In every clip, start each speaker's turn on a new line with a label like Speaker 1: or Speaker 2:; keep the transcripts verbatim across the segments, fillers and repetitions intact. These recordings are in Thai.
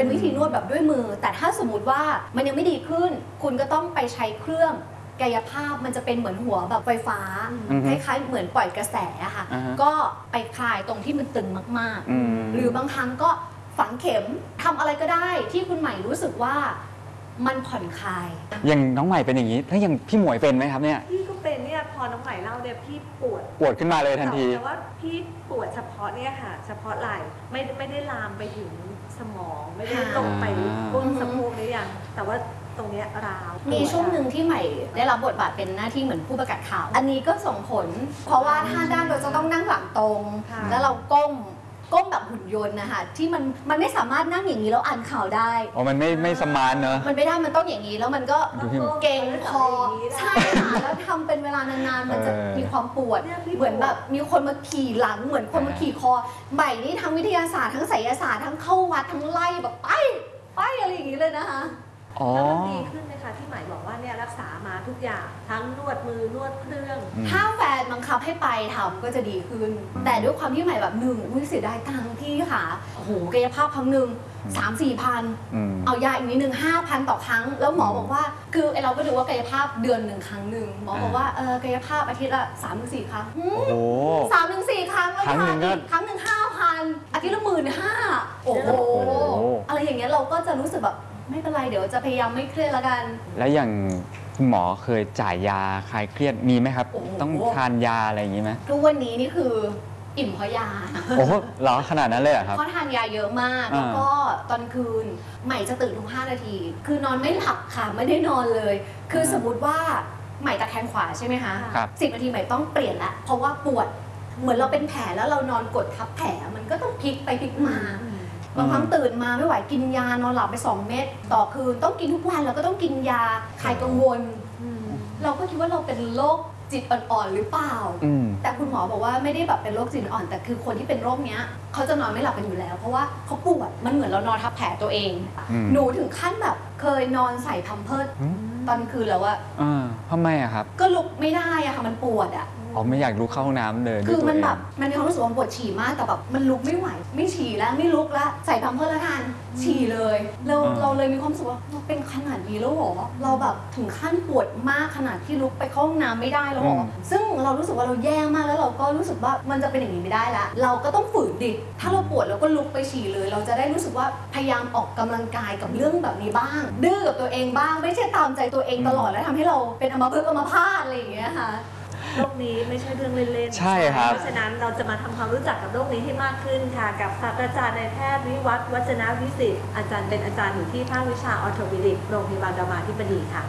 Speaker 1: เป็นวิธีนวดแบบด้วยมือแต่ถ้าสมมติว่ามันยังไม่ดีขึ้นคุณก็ต้องไปใช้เครื่องกายภาพมันจะเป็นเหมือนหัวแบบไฟฟ้าคล้ายๆเหมือนปล่อยกระแสอะค่ะก็ไปคลายตรงที่มันตึงมากๆหรือบางครั้งก็ฝังเข็มทำอะไรก็ได้ที่คุณใหม่รู้สึกว่ามันผ่อนคลาย
Speaker 2: อย่างน้องใหม่เป็นอย่างนี้ถ้าอย่างพี่หมวยเป็นไหมครับเนี่ย
Speaker 3: พี่ก็เป็นเนี่ยพอน้องใหม่เล่าเนี่ยพี่ปวด
Speaker 2: ปวดขึ้นมาเลยทันที
Speaker 3: แต่ว่าพี่ปวดเฉพาะเนี่ยค่ะเฉพาะไหล่ไม่ไม่ได้ลามไปถึงสมองไม่ได้ลงไปบนสะโพกนี่ยังแต่ว่าตรงนี้ร้าว
Speaker 1: มีช่วงหนึ่งที่ใหม่ได้รับบทบาทเป็นหน้าที่เหมือนผู้ประกาศข่าวอันนี้ก็ส่งผลเพราะว่าท่าด้านเราจะต้องนั่งหลังตรงแล้วเราก้มก้มแบบหุ่นยนต์นะคะที่มันมันไม่สามารถนั่งอย่างนี้แล้วอ่านข่าวได้
Speaker 2: อ๋อมันไม่ไม่สมานเนอะ
Speaker 1: มันไม่ได้มันต้องอย่างนี้แล้วมันก็เก่งคอใช่ค่ะแล้วทำเป็นเวลานานๆมันจะมีความปวดเหมือนแบบมีคนมาขี่หลังเหมือนคนมาขี่คอใหม่นี่ทั้งวิทยาศาสตร์ทั้งไสยศาสตร์ทั้งเข้าวัดทั้งไล่แบบไปไปอะไรอย่างนี้เลยนะคะ
Speaker 3: แล้วมันดีขึ้นไหมคะที่หมายบอกว่าเนี่ยรักษามาทุกอย่างทั้งนวดมือนวดเครื่อง
Speaker 1: ถ้าแฟนบังคับให้ไปทำก็จะดีขึ้นแต่ด้วยความที่ใหม่แบบหนึ่งอุ้ยเสียดายตังค์พี่ค่ะโอ้โหกายภาพครั้งหนึ่งสามสี่พันเอายาอีกนิดหนึ่งห้าพันต่อครั้งแล้วหมอบอกว่าคือเราก็ดูว่ากายภาพเดือนหนึ่งครั้งหนึ่งหมอบอกว่าเออกายภาพอาทิตย์ละสามถึงสี่ครั้งสามถึงสี่ครั้งแล้วค่ะครั้งหนึ่งห้าพันอาทิตย์ละหมื่นห้าโอ้โหอะไรอย่างเงี้ยเราก็จะรู้สึกแบบไม่เป็นไรเดี๋ยวจะพยายามไม่เครียดละกัน
Speaker 2: แล้วอย่างคุณหมอเคยจ่ายยาคลายเครียดมีไหมครับต้องทานยาอะไรอย่างนี้ไหม
Speaker 1: ทุกวันนี้นี่คืออิ่มเพราะยา
Speaker 2: โอ้โหเหรอขนาดนั้นเลยเหรอครับ
Speaker 1: เพราะทานยาเยอะมากแล้วก็ตอนคืนใหม่จะตื่นทุกห้านาทีคือนอนไม่หลับค่ะไม่ได้นอนเลยคือสมมติว่าใหม่ตะแคงขวาใช่ไหมคะสิบนาทีใหม่ต้องเปลี่ยนละเพราะว่าปวดเหมือนเราเป็นแผลแล้วเรานอนกดทับแผลมันก็ต้องพลิกไปพลิกมาบางครั้งตื่นมาไม่ไหวกินยานอนหลับไปสองเม็ดต่อคืนต้องกินทุกวันแล้วก็ต้องกินยาคลายกังวลเราก็คิดว่าเราเป็นโรคจิตอ่อนๆหรือเปล่าแต่คุณหมอบอกว่าไม่ได้แบบเป็นโรคจิตอ่อนแต่คือคนที่เป็นโรคเนี้ยเขาจะนอนไม่หลับกันอยู่แล้วเพราะว่าเขาปวดมันเหมือนเรานอนทับแผลตัวเองหนูถึงขั้นแบบเคยนอนใส่พัมเพิร์สตอนคืนแล้วอะ
Speaker 2: ทำไมอะครับ
Speaker 1: ก็ลุกไม่ได้อะค่ะมันปวดอะ
Speaker 2: อ๋อไม่อยากลุกเข้าห้องน้ำเลย
Speaker 1: คือมันแบบมันมีความรู้สึกว่าปวดฉี่มากแต่แบบมันลุกไม่ไหวไม่ฉี่แล้วไม่ลุกแล้วใส่พัมเพิร์สแล้วกันฉี่เลยเราเราเลยมีความรู้สึกว่าเราเป็นขนาดนี้แล้วหรอเราแบบถึงขั้นปวดมากขนาดที่ลุกไปเข้าห้องน้ำไม่ได้แล้วหรอซึ่งเรารู้สึกว่าเราแย่มากแล้วเราก็รู้สึกว่ามันจะเป็นอย่างนี้ไม่ได้ละเราก็ต้องฝืนดิถ้าเราปวดเราก็ลุกไปฉี่เลยเราจะได้รู้สึกว่าพยายามออกกำลังกายกับเรื่องแบบนี้บ้างดื้อกับตัวเองบ้างไม่ใช่ตามใจตัวเองตลอดแล้วทำให้เราเป็นอัมพฤกษ์อัมพาตอะไรอย่างเงี้ยค่ะ
Speaker 3: โรคนี้ไม่ใช่เรื่องเล่น
Speaker 2: ๆใช่ครับ
Speaker 3: เพราะฉะนั้นเราจะมาทำความรู้จักกับโรคนี้ให้มากขึ้นค่ะกับศาสตราจารย์นายแพทย์วิวัฒน์วัจนวิสิทธิ์อาจารย์เป็นอาจารย์อยู่ที่ภาควิชาออร์โทปิดิกโรงพยาบาลรามาธิบดีค่ะ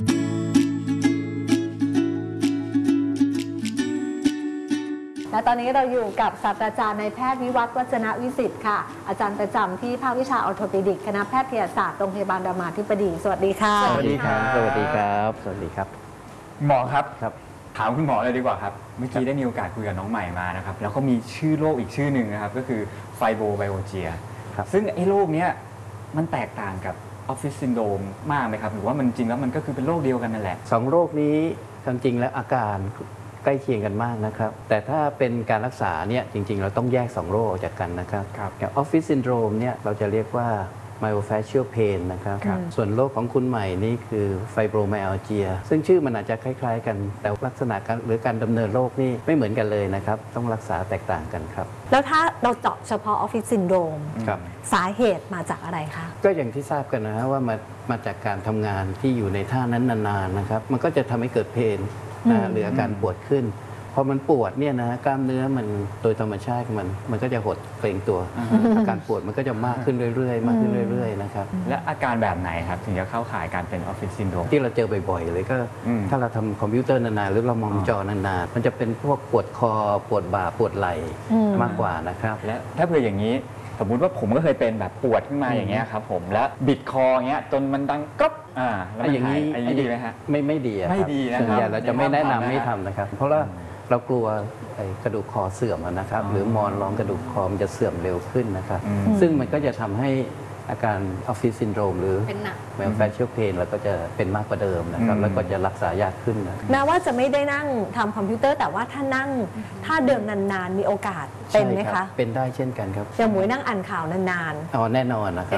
Speaker 3: และตอนนี้เราอยู่กับศาสตราจารย์นายแพทย์วิวัฒน์วัจนวิสิทธิ์ค่ะอาจารย์ประจำที่ภาควิชาออร์โทปิดิกคณะแพทยศาสตร์โรงพยาบาลรามาธิบดีสวัสดีค่ะ
Speaker 4: สวัสดีครับสวัสดีครับสวัสดีครับ
Speaker 2: หมอครับครับถามคุณหมอเลยดีกว่าครับเมื่อกี้ได้มีโอกาสคุยกับน้องใหม่มานะครับแล้วก็มีชื่อโรคอีกชื่อหนึ่งนะครับก็คือไฟโบไบโอเจียซึ่งไอ้โรคนี้มันแตกต่างกับออฟฟิศซินโดรมมากไหมครับหรือว่ามันจริงแล้วมันก็คือเป็นโรคเดียวกันนั่นแหละ
Speaker 4: สองโรคนี้ความจริงแล้วอาการใกล้เคียงกันมากนะครับแต่ถ้าเป็นการรักษาเนี่ยจริงๆเราต้องแยกสองโรคออกจากกันนะครับอย่างออฟฟิศซินโดรมเนี่ยเราจะเรียกว่าmyofascial pain นะครับส่วนโรคของคุณใหม่นี่คือ fibromyalgia ซึ่งชื่อมันอาจจะคล้ายๆกันแต่ลักษณะการหรือการดำเนินโรคนี่ไม่เหมือนกันเลยนะครับต้องรักษาแตกต่างกันครับ
Speaker 3: แล้วถ้าเราเจาะเฉพาะออฟฟิศซินโดรมสาเหตุมาจากอะไรคะ
Speaker 4: ก็อย่างที่ทราบกันนะฮะว่ามามาจากการทำงานที่อยู่ในท่านั้นนานๆนะครับมันก็จะทำให้เกิดเพนนะหรืออาการปวดขึ้นพอมันปวดเนี่ยนะกล้ามเนื้อมันโดยธรรมชาติมันมันก็จะหดเกร็งตัวอาการปวดมันก็จะมากขึ้นเรื่อยๆมากขึ้นเรื่อยๆนะครับ
Speaker 2: และอาการแบบไหนครับถึงจะเข้าข่ายการเป็นออฟฟิศซินโดรม
Speaker 4: ที่เราเจอบ่อยๆเลยก็ถ้าเราทำคอมพิวเตอร์นานๆหรือเรามองจอนานๆมันจะเป็นพวกปวดคอปวดบ่าปวดไหล่มากกว่านะครับ
Speaker 2: และถ้าเผื่ออย่างนี้สมมุติว่าผมก็เคยเป็นแบบปวดขึ้นมาอย่างเงี้ยครับผมแล้วบิดคอเงี้ยจนมันดังก๊อบอ่าแล้วอย่างนี้ดีไหมฮะ
Speaker 4: ไม่ไม่ดี
Speaker 2: ไม่ดีนะครับส่วนใหญ่
Speaker 4: เราจะไม่แนะนำไม่ทำนะครับเพราะว่าเรากลัวกระดูกคอเสื่อมนะครับหรือมอนรองกระดูกคอมันจะเสื่อมเร็วขึ้นนะครับซึ่งมันก็จะทำให้อาการออฟฟิศซินโดรมหรือไมโอแฟชเชียลเพนแล้วก็จะเป็นมากกว่าเดิมนะครับแล้วก็จะรักษายากขึ้นนะ
Speaker 3: แม้ว่าจะไม่ได้นั่งทำคอมพิวเตอร์แต่ว่าถ้านั่งถ้าเดินนานๆมีโอกาสเป็นไหมคะ
Speaker 4: เป็นได้เช่นกันครับ
Speaker 3: อย่างหมวยนั่งอ่านข่าวนาน
Speaker 4: ๆอ๋อแน่นอนนะครับ